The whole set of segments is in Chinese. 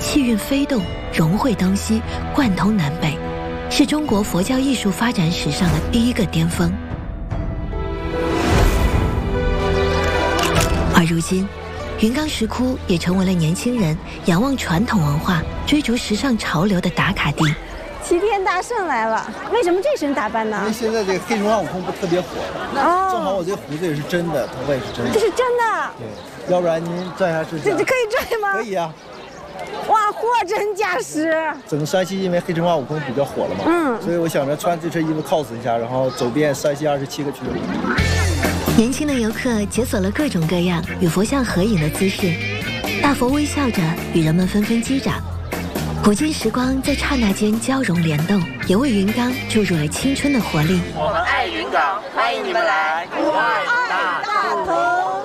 气韵飞动，融汇东西，贯通南北，是中国佛教艺术发展史上的第一个巅峰。而如今，云冈石窟也成为了年轻人仰望传统文化、追逐时尚潮流的打卡地。 齐天大圣来了，为什么这身打扮呢？ 因为现在这个黑神话悟空不特别火，正好我这胡子也是真的，头发也是真的。 这是真的？ 对，要不然您拽一下试试。 这可以拽吗？ 可以啊。 哇，货真价实！ 整个山西因为黑神话悟空比较火了嘛，所以我想着穿这身衣服 cos 一下，然后走遍山西27个区。 年轻的游客解锁了各种各样与佛像合影的姿势，大佛微笑着与人们纷纷击掌。古今时光在刹那间交融联动，也为云冈注入了青春的活力。 我们爱云冈，欢迎你们来，我爱大同。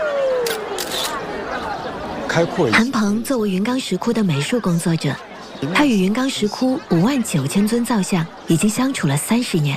开阔。 韩鹏作为云冈石窟的美术工作者，他与云冈石窟59000尊造像已经相处了30年，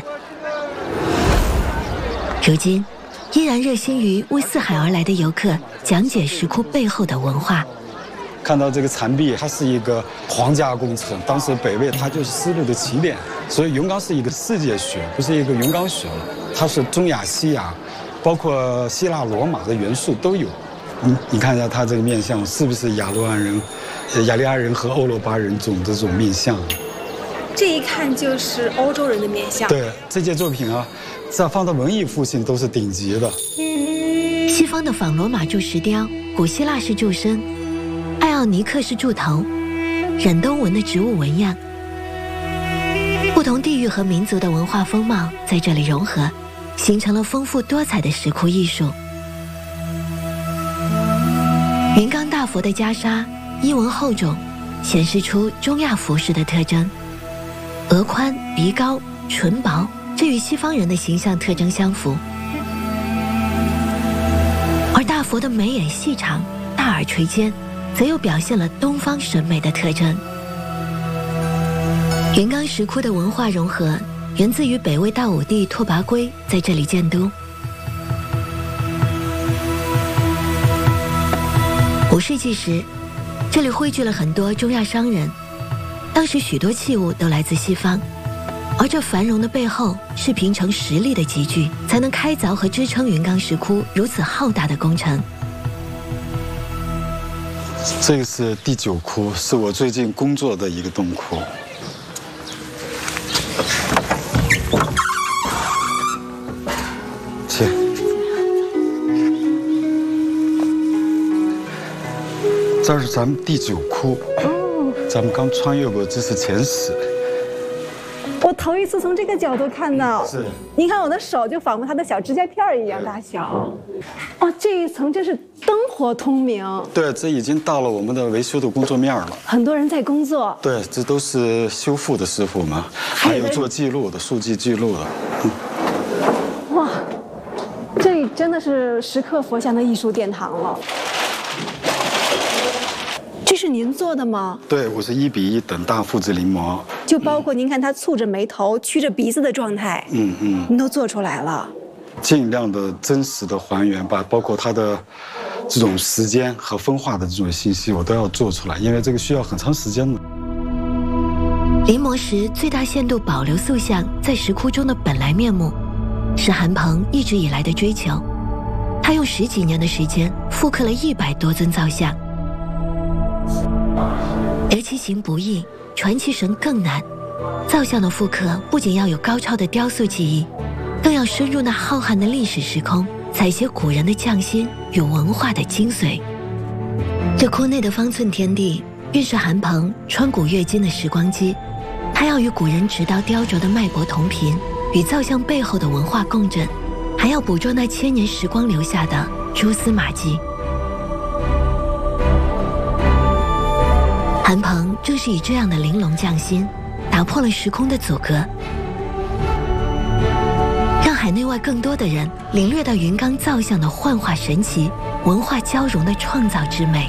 如今依然热心于为四海而来的游客讲解石窟背后的文化。 看到这个残壁，它是一个皇家工程，当时北魏它就是丝路的起点，所以云冈是一个世界学，不是一个云冈学了，它是中亚、西亚，包括希腊、罗马的元素都有。你看一下它这个面相是不是雅利安人和欧罗巴人种这种面相？ 这一看就是欧洲人的面相。 对，这件作品啊，在放到文艺复兴都是顶级的。 西方的仿罗马柱石雕，古希腊式柱身，爱奥尼克式柱头，忍冬纹的植物纹样，不同地域和民族的文化风貌在这里融合，形成了丰富多彩的石窟艺术。云冈大佛的袈裟衣纹厚重，显示出中亚服饰的特征，额宽鼻高唇薄，这与西方人的形象特征相符。而大佛的眉眼细长，大耳垂肩，则又表现了东方审美的特征。云冈石窟的文化融合源自于北魏大武帝拓跋圭在这里建都。5世纪时，这里汇聚了很多中亚商人，当时许多器物都来自西方，而这繁荣的背后是凭成实力的集聚，才能开凿和支撑云冈石窟如此浩大的工程。 这个是第9窟，是我最近工作的一个洞窟。请。这是咱们第9窟，咱们刚穿越过，这是前室。 我头一次从这个角度看到， 是。 您看我的手就仿佛它的小指甲片一样大小。哦，这一层真是灯火通明。 对，这已经到了我们的维修的工作面了。 很多人在工作。 对，这都是修复的师傅嘛，还有做记录的、数据记录的。 哇，这里真的是石刻佛像的艺术殿堂了。这是您做的吗？ 对，我是1比1等大复制临摹， 就包括您看他蹙着眉头、曲着鼻子的状态，您都做出来了， 尽量的真实的还原，包括它的这种时间和分化的这种信息，我都要做出来，因为这个需要很长时间的。 临摹时最大限度保留塑像在石窟中的本来面目，是韩鹏一直以来的追求。他用10几年的时间复刻了100多尊造像。而其行不易，传其神更难。造像的复刻不仅要有高超的雕塑技艺，更要深入那浩瀚的历史时空，采撷古人的匠心与文化的精髓。这窟内的方寸天地，便是韩鹏穿古阅今的时光机。他要与古人执刀雕琢的脉搏同频，与造像背后的文化共振，还要捕捉那千年时光留下的蛛丝马迹。韩鹏正是以这样的玲珑匠心，打破了时空的阻隔，让海内外更多的人领略到云冈造像的幻化神奇、文化交融的创造之美。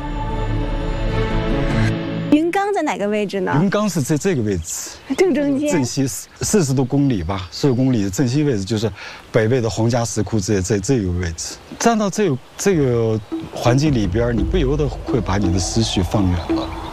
云冈在哪个位置呢？ 云冈是在这个位置， 正中间， 正西40多公里吧，40公里的正西位置就是北魏的皇家石窟，在这个位置。站到这个环境里边，你不由得会把你的思绪放远了。